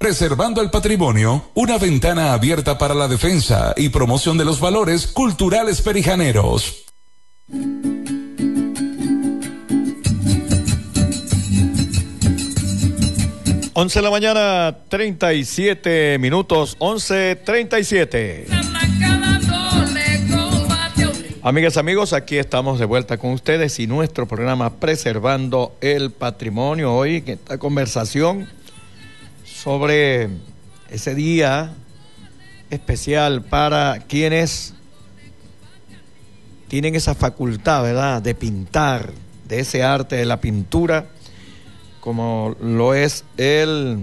Preservando el patrimonio, una ventana abierta para la defensa y promoción de los valores culturales perijaneros. 11 de la mañana, 37 minutos, 11:37. Amigas, amigos, aquí estamos de vuelta con ustedes y nuestro programa Preservando el Patrimonio. Hoy esta conversación sobre ese día especial para quienes tienen esa facultad, ¿verdad?, de pintar, de ese arte de la pintura, como lo es el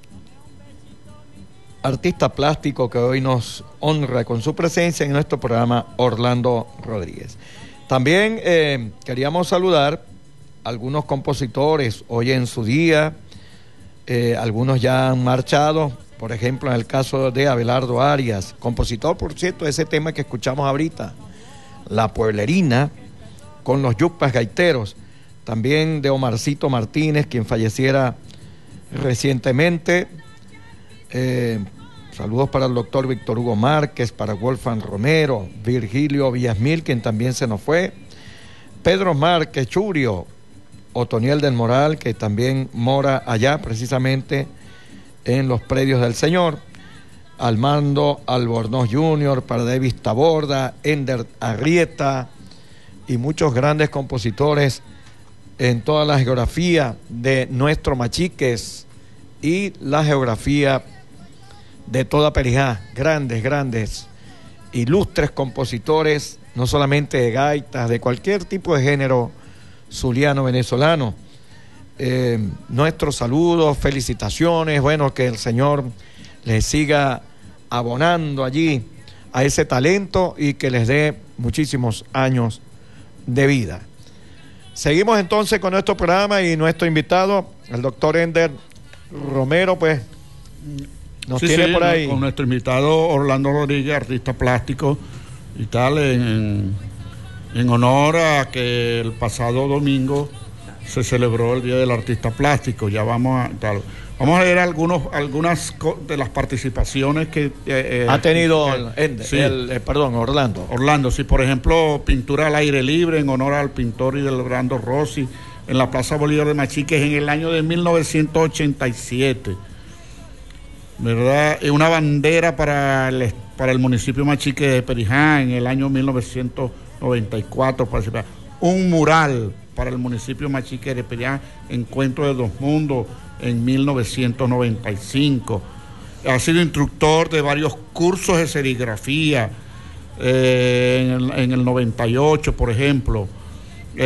artista plástico que hoy nos honra con su presencia en nuestro programa, Orlando Rodríguez. También queríamos saludar a algunos compositores hoy en su día. Algunos ya han marchado, por ejemplo, en el caso de Abelardo Arias, compositor, por cierto, de ese tema que escuchamos ahorita, La Pueblerina, con los Yucpas Gaiteros. También de Omarcito Martínez, quien falleciera recientemente. Saludos para el doctor Víctor Hugo Márquez, para Wolfgang Romero, Virgilio Villasmil, quien también se nos fue, Pedro Márquez Churio, Otoniel del Moral, que también mora allá precisamente en los predios del Señor, Armando Albornoz Jr., para Davis Taborda, Ender Arrieta y muchos grandes compositores en toda la geografía de nuestro Machiques y la geografía de toda Perijá. Grandes, ilustres compositores, no solamente de gaitas, de cualquier tipo de género zuliano, venezolano. Nuestros saludos, felicitaciones, bueno, que el Señor les siga abonando allí a ese talento y que les dé muchísimos años de vida. Seguimos entonces con nuestro programa y nuestro invitado, el doctor Ender Romero, pues nos tiene por ahí. Con nuestro invitado Orlando Rodríguez, artista plástico y tal, en honor a que el pasado domingo se celebró el Día del Artista Plástico. Ya vamos a leer algunas de las participaciones que ha tenido Orlando. Orlando, sí, por ejemplo, pintura al aire libre en honor al pintor Hildebrando Rossi en la Plaza Bolívar de Machiques en el año de 1987, ¿verdad? Una bandera para el municipio Machique de Perijá en el año 1994, un mural para el municipio Machique de Perijá, Encuentro de Dos Mundos, en 1995. Ha sido instructor de varios cursos de serigrafía en el 98, por ejemplo, y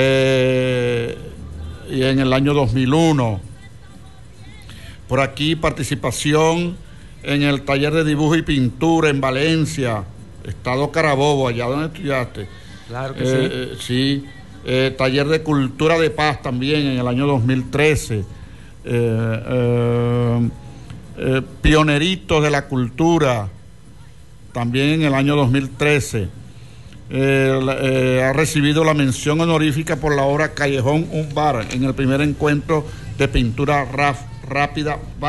en el año 2001. Por aquí participación en el taller de dibujo y pintura en Valencia, Estado Carabobo, allá donde estudiaste. Claro que sí. Taller de cultura de paz también en el año 2013. Pioneritos de la cultura también en el año 2013. Ha recibido la mención honorífica por la obra Callejón Un Bar en el primer encuentro de pintura rápida